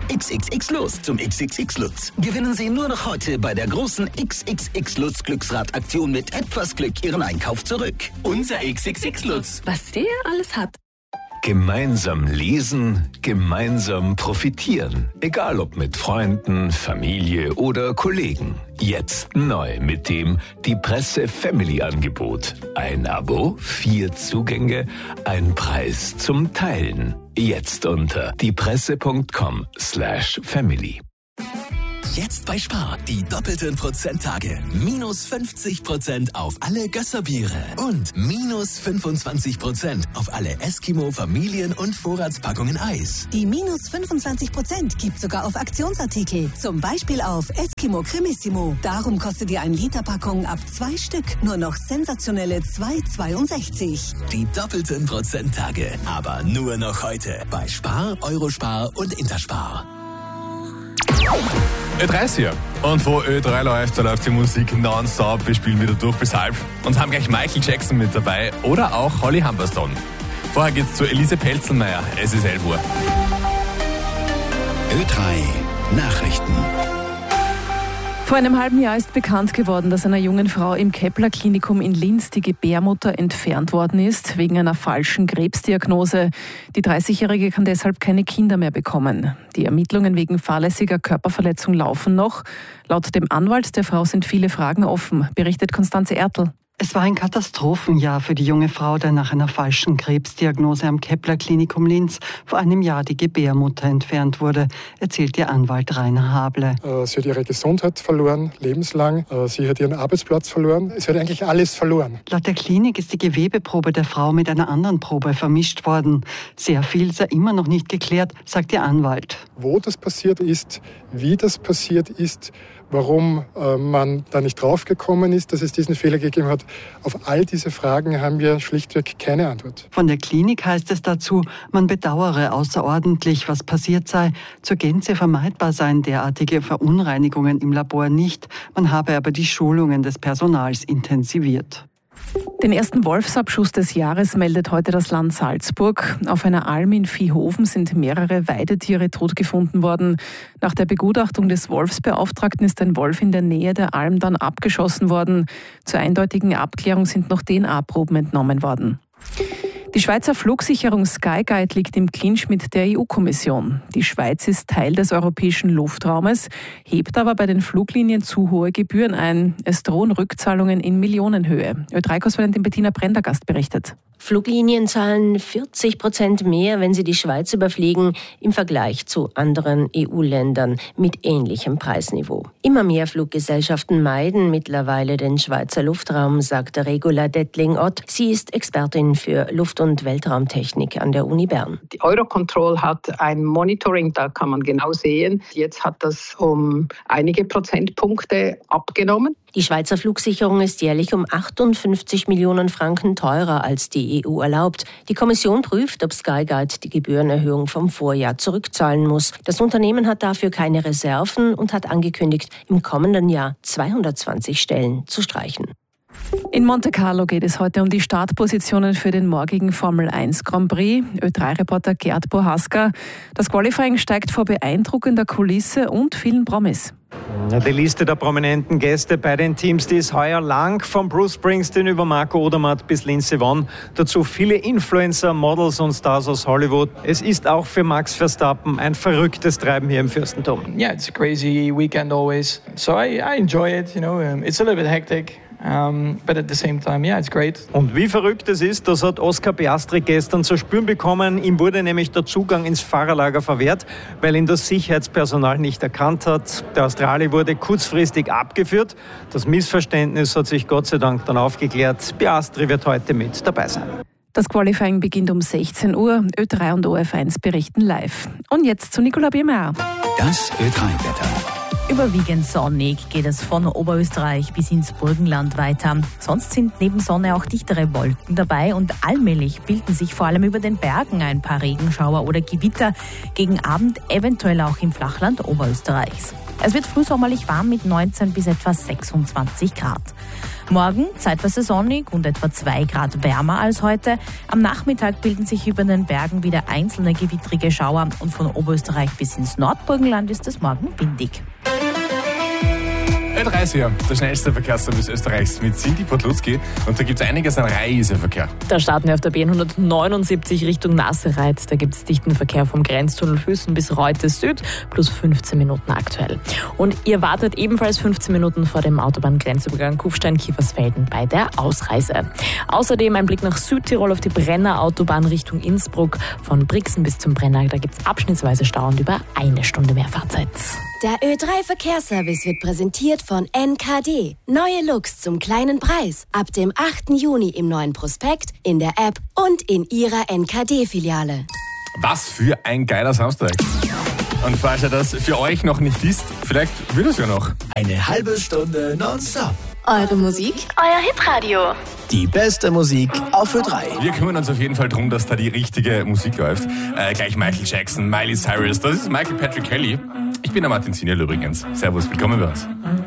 XXX Lutz zum XXX Lutz. Gewinnen Sie nur noch heute bei der großen XXX Lutz Glücksradaktion mit etwas Glück Ihren Einkauf zurück. Unser XXX Lutz. Was der alles hat. Gemeinsam lesen, gemeinsam profitieren. Egal ob mit Freunden, Familie oder Kollegen. Jetzt neu mit dem Die Presse Family Angebot. Ein Abo, 4 Zugänge, ein Preis zum Teilen. Jetzt unter diepresse.com/family. Jetzt bei Spar die doppelten Prozenttage. Minus 50% auf alle Gösserbiere und minus 25% auf alle Eskimo Familien- und Vorratspackungen Eis. Die minus 25% gibt sogar auf Aktionsartikel. Zum Beispiel auf Eskimo Cremissimo. Darum kostet ihr 1 Liter Packung ab 2 Stück nur noch sensationelle 2,62. Die doppelten Prozenttage. Aber nur noch heute bei Spar, Eurospar und Interspar. Ö3 ist hier. Und wo Ö3 läuft, da läuft die Musik nonstop. Wir spielen wieder durch bis halb. Und haben gleich Michael Jackson mit dabei oder auch Holly Humberstone. Vorher geht's zu Elise Pelzenmeier. Es ist 11 Uhr. Ö3 Nachrichten. Vor einem halben Jahr ist bekannt geworden, dass einer jungen Frau im Kepler-Klinikum in Linz die Gebärmutter entfernt worden ist, wegen einer falschen Krebsdiagnose. Die 30-Jährige kann deshalb keine Kinder mehr bekommen. Die Ermittlungen wegen fahrlässiger Körperverletzung laufen noch. Laut dem Anwalt der Frau sind viele Fragen offen, berichtet Konstanze Ertl. Es war ein Katastrophenjahr für die junge Frau, der nach einer falschen Krebsdiagnose am Kepler-Klinikum Linz vor einem Jahr die Gebärmutter entfernt wurde, erzählt ihr Anwalt Rainer Hable. Sie hat ihre Gesundheit verloren, lebenslang. Sie hat ihren Arbeitsplatz verloren. Sie hat eigentlich alles verloren. Laut der Klinik ist die Gewebeprobe der Frau mit einer anderen Probe vermischt worden. Sehr viel sei immer noch nicht geklärt, sagt ihr Anwalt. Wo das passiert ist, wie das passiert ist, warum man da nicht draufgekommen ist, dass es diesen Fehler gegeben hat. Auf all diese Fragen haben wir schlichtweg keine Antwort. Von der Klinik heißt es dazu, man bedauere außerordentlich, was passiert sei. Zur Gänze vermeidbar seien derartige Verunreinigungen im Labor nicht. Man habe aber die Schulungen des Personals intensiviert. Den ersten Wolfsabschuss des Jahres meldet heute das Land Salzburg. Auf einer Alm in Viehofen sind mehrere Weidetiere tot gefunden worden. Nach der Begutachtung des Wolfsbeauftragten ist ein Wolf in der Nähe der Alm dann abgeschossen worden. Zur eindeutigen Abklärung sind noch DNA-Proben entnommen worden. Die Schweizer Flugsicherung Skyguide liegt im Clinch mit der EU-Kommission. Die Schweiz ist Teil des europäischen Luftraumes, hebt aber bei den Fluglinien zu hohe Gebühren ein. Es drohen Rückzahlungen in Millionenhöhe. Ö3-Korrespondentin Bettina Prendergast berichtet. Fluglinien zahlen 40% mehr, wenn sie die Schweiz überfliegen, im Vergleich zu anderen EU-Ländern mit ähnlichem Preisniveau. Immer mehr Fluggesellschaften meiden mittlerweile den Schweizer Luftraum, sagt Regula Dettling-Ott. Sie ist Expertin für Luft- und Weltraumtechnik an der Uni Bern. Die Eurocontrol hat ein Monitoring, da kann man genau sehen. Jetzt hat das um einige Prozentpunkte abgenommen. Die Schweizer Flugsicherung ist jährlich um 58 Millionen Franken teurer als die EU erlaubt. Die Kommission prüft, ob Skyguide die Gebührenerhöhung vom Vorjahr zurückzahlen muss. Das Unternehmen hat dafür keine Reserven und hat angekündigt, im kommenden Jahr 220 Stellen zu streichen. In Monte Carlo geht es heute um die Startpositionen für den morgigen Formel 1 Grand Prix. Ö3-Reporter Gerd Bohaska. Das Qualifying steigt vor beeindruckender Kulisse und vielen Promis. Die Liste der prominenten Gäste bei den Teams, die ist heuer lang, von Bruce Springsteen über Marco Odermatt bis Lindsey Vonn. Dazu viele Influencer, Models und Stars aus Hollywood. Es ist auch für Max Verstappen ein verrücktes Treiben hier im Fürstentum. Yeah, it's a crazy weekend always. So I enjoy it, you know. It's a little bit hectic. But at the same time, yeah, it's great. Und wie verrückt es ist, das hat Oscar Piastri gestern zu spüren bekommen. Ihm wurde nämlich der Zugang ins Fahrerlager verwehrt, weil ihn das Sicherheitspersonal nicht erkannt hat. Der Australier wurde kurzfristig abgeführt. Das Missverständnis hat sich Gott sei Dank dann aufgeklärt. Piastri wird heute mit dabei sein. Das Qualifying beginnt um 16 Uhr. Ö3 und OF1 berichten live. Und jetzt zu Nicola Biermeier. Das Ö3-Wetter. Überwiegend sonnig geht es von Oberösterreich bis ins Burgenland weiter. Sonst sind neben Sonne auch dichtere Wolken dabei und allmählich bilden sich vor allem über den Bergen ein paar Regenschauer oder Gewitter. Gegen Abend eventuell auch im Flachland Oberösterreichs. Es wird frühsommerlich warm mit 19 bis etwa 26 Grad. Morgen zeitweise sonnig und etwa 2 Grad wärmer als heute. Am Nachmittag bilden sich über den Bergen wieder einzelne gewittrige Schauer und von Oberösterreich bis ins Nordburgenland ist es morgen windig. Ö30, der schnellste Verkehrsservice Österreichs mit Cindy Podlutzki. Und da gibt es einiges an Reiseverkehr. Da starten wir auf der B179 Richtung Nassereit. Da gibt es dichten Verkehr vom Grenztunnel Füssen bis Reutes Süd, plus 15 Minuten aktuell. Und ihr wartet ebenfalls 15 Minuten vor dem Autobahngrenzübergang Kufstein-Kiefersfelden bei der Ausreise. Außerdem ein Blick nach Südtirol auf die Brenner Autobahn Richtung Innsbruck. Von Brixen bis zum Brenner, da gibt es abschnittsweise Stau und über 1 Stunde mehr Fahrzeit. Der Ö3-Verkehrsservice wird präsentiert von NKD. Neue Looks zum kleinen Preis. Ab dem 8. Juni im neuen Prospekt, in der App und in Ihrer NKD-Filiale. Was für ein geiler Samstag. Und falls er das für euch noch nicht ist, vielleicht wird es ja noch. Eine halbe Stunde nonstop. Eure Musik, euer Hitradio. Die beste Musik auf Ö3. Wir kümmern uns auf jeden Fall darum, dass da die richtige Musik läuft. Gleich Michael Jackson, Miley Cyrus, das ist Michael Patrick Kelly. Ich bin der Martin Sinierl übrigens. Servus, willkommen bei uns.